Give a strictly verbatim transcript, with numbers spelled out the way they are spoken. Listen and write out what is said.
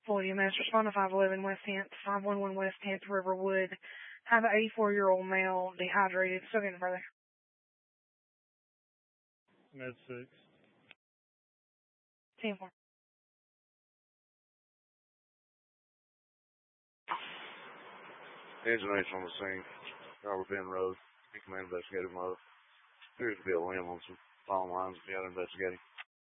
Full E M S, respond to five eleven West tenth, five one one West tenth, Riverwood. Have an eighty-four-year-old male, dehydrated, still getting further. Med six. ten four. Engine H on the scene, Robert Bend Road, in command investigative mode. Appears to be a limb on some phone lines if you had investigating.